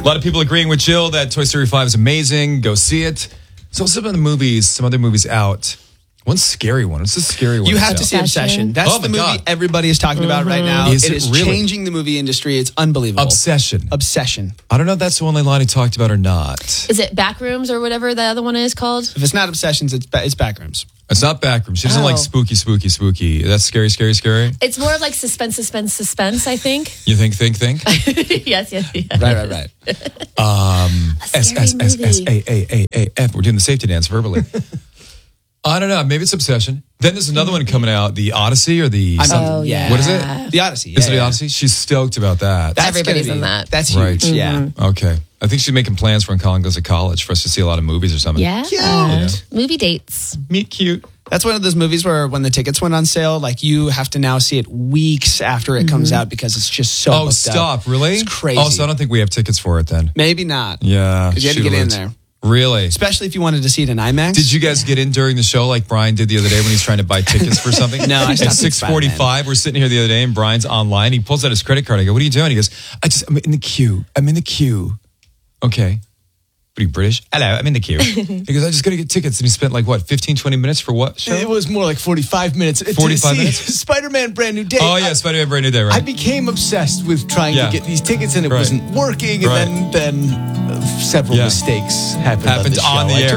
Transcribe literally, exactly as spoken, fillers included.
lot of people agreeing with Jill that Toy Story five is amazing. Go see it. So some of the movies, some other movies out. One scary one. It's a scary one. You have out. to see Obsession. That's oh the movie God. everybody is talking about right now. Is it it is really? changing the movie industry. It's unbelievable. Obsession. Obsession. I don't know if that's the only line he talked about or not. Is it Backrooms or whatever the other one is called? If it's not Obsessions, it's ba- it's Backrooms. It's not Backrooms. She doesn't Oh. like spooky, spooky, spooky. That's scary, scary, scary. It's more of like suspense, suspense, suspense, I think. You think, think, think? yes, yes, yes. Right, right, right. Um, A S, scary S, S, movie. S, A, A, A, A, F. We're doing the safety dance verbally. I don't know. Maybe it's Obsession. Then there's another one coming out, the Odyssey or the... I'm- something. Oh, yeah. What is it? The Odyssey. Is yeah, it the yeah. Odyssey? She's stoked about that. That's Everybody's gonna be- in that. That's Right. huge. Yeah. Okay. I think she's making plans for when Colin goes to college for us to see a lot of movies or something. Yeah. Cute. Movie dates. Meet cute. That's one of those movies where when the tickets went on sale, like you have to now see it weeks after it comes out because it's just so Oh, booked stop. up. Really? It's crazy. Oh, so I don't think we have tickets for it then. Maybe not. Yeah. Because you had to shoot get in alerts. there. Really? Especially if you wanted to see it in IMAX. Did you guys get in during the show like Brian did the other day when he's trying to buy tickets for something? No, I At stopped at six forty-five, we're sitting here the other day and Brian's online. He pulls out his credit card. I go, what are you doing? He goes, I just, I'm in the queue. I'm in the queue. Okay. What are you, British? Hello, I'm in the queue. He goes, I just got to get tickets. And he spent like, what, fifteen, twenty minutes for what show? It was more like forty-five minutes. To forty-five see minutes? Spider-Man Brand New Day. Oh, yeah, I, Spider-Man Brand New Day, I right? became obsessed with trying Yeah. to get these tickets and it Right. wasn't working. And Right. then, then uh, several Yeah. mistakes happened, Happened on the, on show. the I air,